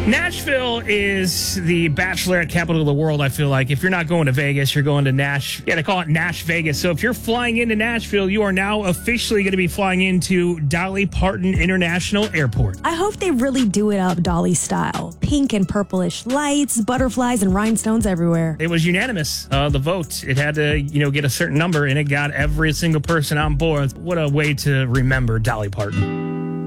Nashville is the bachelorette capital of the world, I feel like. If you're not going to Vegas, you're going to they call it Nash Vegas. So if you're flying into Nashville, you are now officially going to be flying into Dolly Parton International Airport. I hope they really do it up Dolly style. Pink and purplish lights, butterflies, and rhinestones everywhere. It was unanimous, the vote. It had to, get a certain number, and it got every single person on board. What a way to remember Dolly Parton.